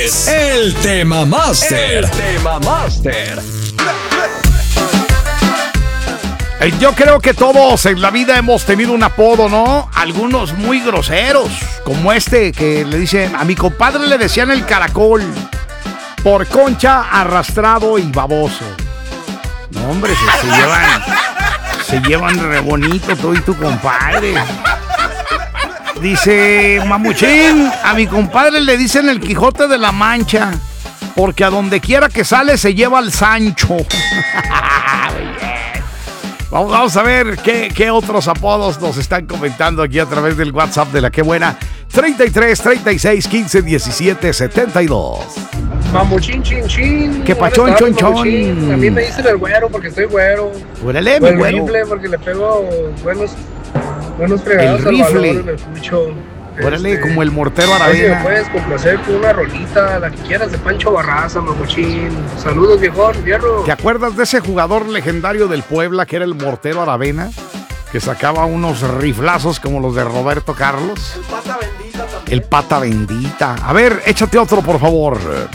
El Tema Master. Yo creo que todos en la vida hemos tenido un apodo, ¿no? Algunos muy groseros, como este que le dicen, a mi compadre le decían el caracol, por concha, arrastrado y baboso. No, hombre, se llevan re bonito tú y tu compadre. Dice Mamuchín, a mi compadre le dicen el Quijote de la Mancha, porque a donde quiera que sale se lleva al Sancho. Vamos a ver qué otros apodos nos están comentando aquí a través del WhatsApp de La Qué Buena. 33 36 15 17 72. Mamuchín, chin, chin. ¿Qué pachón, chon, chon? A mí me dicen el güero porque estoy güero. Órale, o mi el güero. rifle porque le pego buenos fregados El al rifle. balón en el pucho. Órale, como el mortero A ver si me Aravena. puedes complacer con una rolita, la que quieras, de Pancho Barraza, Mamuchín. Saludos, viejón, fierro. ¿Te acuerdas de ese jugador legendario del Puebla que era el mortero Aravena? Que sacaba unos riflazos como los de Roberto Carlos. El pata bendita también. El pata bendita. A ver, échate otro, por favor.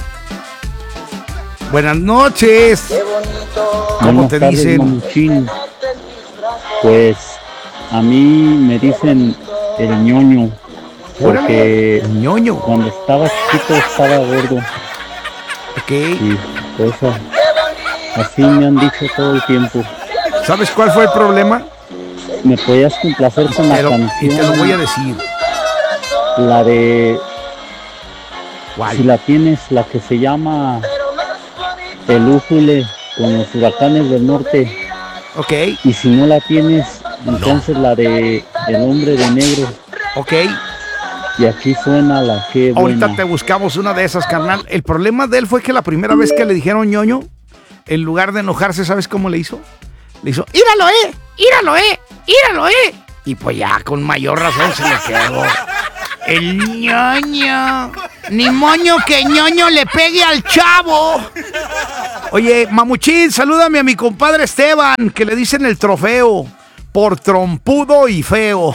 Buenas noches. Qué bonito. ¿Cómo Buenas te tardes, dicen? Mamuchín. Pues a mí me dicen el ñoño, porque El ñoño. cuando estaba chiquito estaba gordo Ok. y pues así me han dicho todo el tiempo. ¿Sabes cuál fue el problema? ¿Me podías complacer con la Y te lo voy a canción? decir. La de, si ¿Cuál? la tienes, la que se llama El Újule con los huracanes del norte, Ok, y si no la tienes, entonces la de El Hombre de Negro. ok. Y aquí suena La Qué Ahorita Buena. te buscamos una de esas, carnal. El problema de él fue que la primera vez que le dijeron ñoño, en lugar de enojarse, ¿sabes cómo le hizo? Le hizo, ¡íralo, ¡íralo, ¡íralo, Y pues ya, con mayor razón se le quedó. El ñoño. Ni moño que ñoño le pegue al chavo. Oye, Mamuchín, salúdame a mi compadre Esteban, que le dicen el trofeo, por trompudo y feo.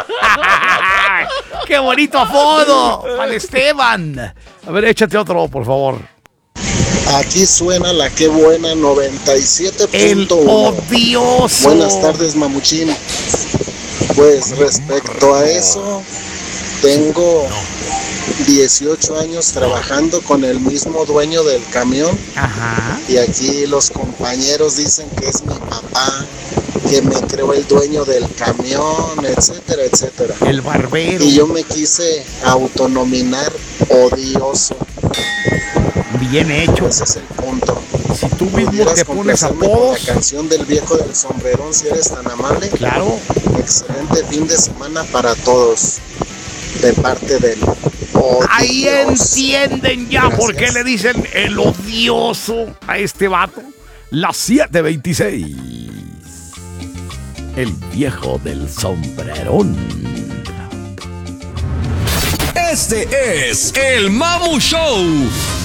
¡Qué bonito apodo! ¡Al Esteban! A ver, échate otro, por favor. Aquí suena La Qué Buena El 97.1. odioso. Buenas tardes, Mamuchín. Pues respecto a eso, tengo 18 años trabajando con el mismo dueño del camión, Ajá. y aquí los compañeros dicen que es mi papá, que me creó el dueño del camión, etcétera, etcétera. El barbero. Y yo me quise autonominar odioso. Bien hecho. Ese es el punto. Si tú mismo ¿Pudieras te pones complacerme con apodos. la canción del viejo del sombrerón, si eres tan amable? Claro. Excelente fin de semana para todos, de parte del odioso. Ahí entienden ya por qué Gracias. le dicen el odioso a este vato. Las 7:26. El viejo del sombrerón. Este es el Mamu Show.